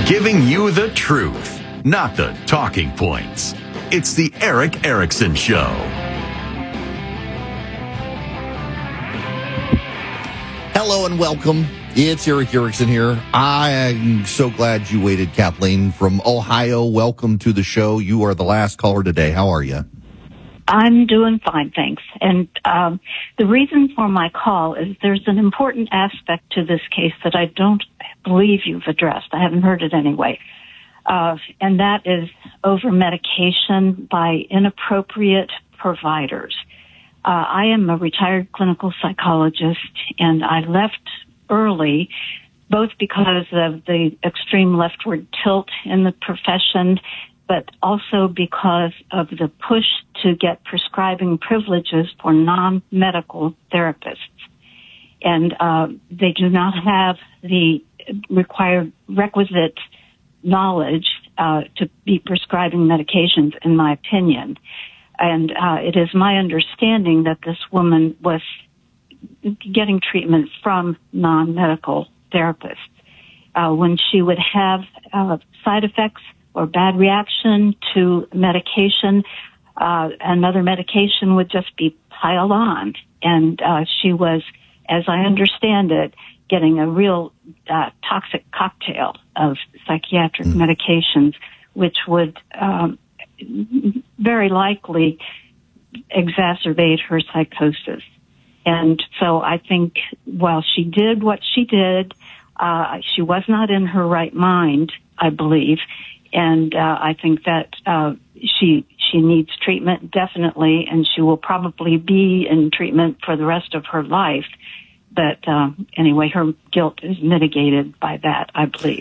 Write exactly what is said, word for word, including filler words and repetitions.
Giving you the truth, not the talking points. It's the Erick Erickson Show. Hello and welcome. It's Erick Erickson here. I'm so glad you waited, Kathleen from Ohio. Welcome to the show. You are the last caller today. How are you? I'm doing fine, thanks. And um, the reason for my call is there's an important aspect to this case that I don't believe you've addressed. I haven't heard it anyway. Uh, and that is over-medication by inappropriate providers. Uh, I am a retired clinical psychologist, and I left early, both because of the extreme leftward tilt in the profession, but also because of the push to get prescribing privileges for non-medical therapists. And uh, they do not have the required requisite knowledge uh, to be prescribing medications, in my opinion. And uh, it is my understanding that this woman was getting treatment from non-medical therapists. Uh, when she would have uh, side effects or bad reaction to medication, uh, another medication would just be piled on. And uh, she was, as I understand it, getting a real uh, toxic cocktail of psychiatric mm. medications, which would um, very likely exacerbate her psychosis. And so I think while she did what she did, uh, she was not in her right mind, I believe. And uh, I think that uh, she she needs treatment, definitely, and she will probably be in treatment for the rest of her life. But uh, anyway, her guilt is mitigated by that, I believe.